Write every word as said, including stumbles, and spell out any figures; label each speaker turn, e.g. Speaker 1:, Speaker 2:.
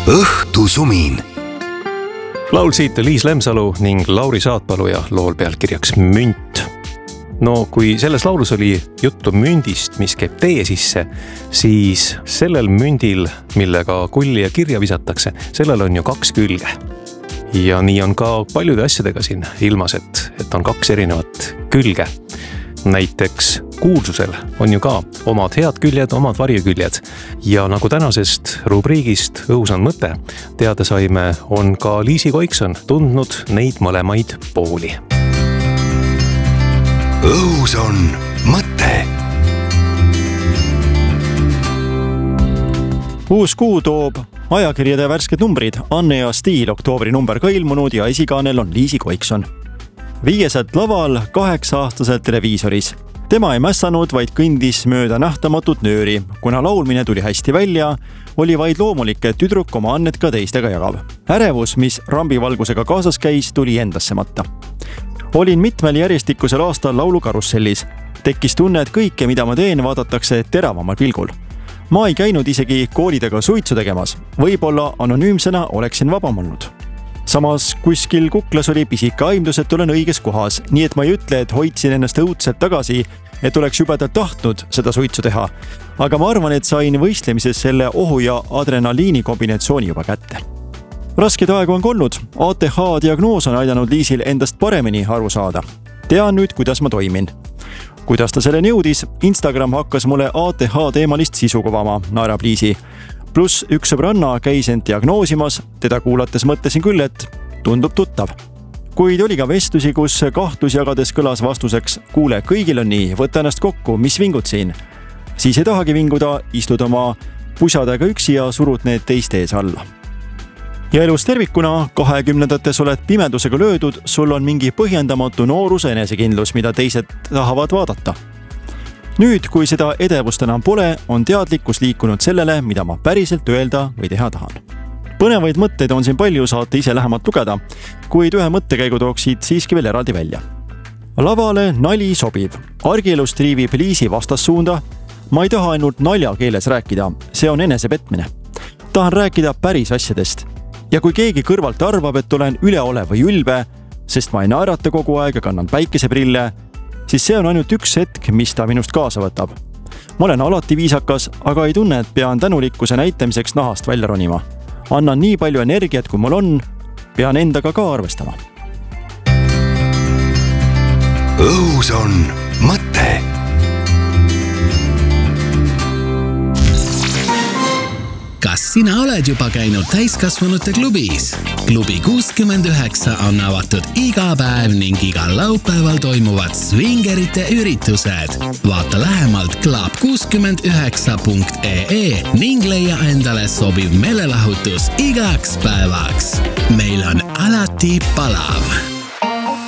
Speaker 1: õhtusumin.
Speaker 2: Laulsid Liis Lemsalu ning Lauri Saatpalu ja lool pealkirjaks Münt. No kui selles laulus oli juttu mündist, mis käib teie sisse, siis sellel mündil, millega kulli ja kirja visatakse, sellel on ju kaks külge. Ja nii on ka paljude asjadega siin ilmas, et, et on kaks erinevat külge. Näiteks kuulsusel on ju ka omad head küljed, omad varjuküljed. Ja nagu tänasest rubriigist Õhus on mõte teada saime, on ka Liisi Koikson tundnud neid mõlemaid pooli.
Speaker 1: Õhus on mõte.
Speaker 3: Uus kuu toob ajakirjade värsked numbrid. Anne ja Stiil oktoobri number ka ilmunud ja esikaanel on Liisi Koikson. Viieselt laval kaheksa-aastaselt televiisoris. Tema ei mässanud, vaid kõndis mööda nähtamatut nööri. Kuna laulmine tuli hästi välja, oli vaid loomulik, et tüdruk oma annet ka teistega jagab. Ärevus, mis rambivalgusega kaasas käis, tuli endasse matta. Olin mitmel järjestikusel aastal laulukarussellis. Tekkis tunne, et kõike, mida ma teen, vaadatakse teravamal pilgul. Ma ei käinud isegi koolidega suitsu tegemas. Võib-olla anonüümsena oleksin vabam olnud. Samas kuskil kuklas oli pisike aimdus, et olen õiges kohas, nii et ma ei ütle, et hoidsin ennast õudselt tagasi, et oleks jubedalt tahtnud seda suitsu teha. Aga ma arvan, et sain võistlemises selle ohu ja adrenaliini kombinatsiooni juba kätte. Rasked aegu on olnud. A T H diagnoos on aidanud Liisil endast paremini aru saada. Tean nüüd, kuidas ma toimin. Kuidas ta selleni jõudis? Instagram hakkas mulle A T H teemalist sisu kuvama, naerab Liisi. Plus üks sõbranna käis end diagnoosimas, teda kuulates mõtlesin küll, et tundub tuttav. Kuid oli ka vestlusi, kus kahtlus jagades kõlas vastuseks, kuule, kõigil on nii, võta ennast kokku, mis vingud siin. Siis ei tahagi vinguda, istud oma pusadega üksi ja surud need teiste ees alla. Ja elus tervikuna, kahekümnendates oled pimedusega löödud, sul on mingi põhjendamatu nooruse enesekindlus, mida teised tahavad vaadata. Nüüd, kui seda edevust enam pole, on teadlikkus liikunud sellele, mida ma päriselt öelda või teha tahan. Põnevaid mõtteid on siin palju, saate ise lähemalt lugeda, kuid ühe mõttekäigu tooksid siiski veel eraldi välja. Lavale nali sobib. Argielust triivib Liisi vastassuunda. Ma ei taha ainult nalja keeles rääkida, see on enesepetmine. Tahan rääkida päris asjadest. Ja kui keegi kõrvalt arvab, et olen üleolev või ülbe, sest ma ei naerata kogu aeg ja kannan päikeseprille, siis see on ainult üks hetk, mis ta minust kaasa võtab. Ma olen alati viisakas, aga ei tunne, et pean tänulikkuse näitamiseks nahast välja ronima. Annan nii palju energiat, kui mul on, pean endaga ka arvestama.
Speaker 1: Õhus on mõte.
Speaker 4: Kas sina oled juba käinud täiskasvanute klubis? Klubi kuuskümmend üheksa on avatud iga päev ning igal laupäeval toimuvad swingerite üritused. Vaata lähemalt club kuuskümmend üheksa punkt e e ning leia endale sobiv meelelahutus igaks päevaks. Meil on alati palav.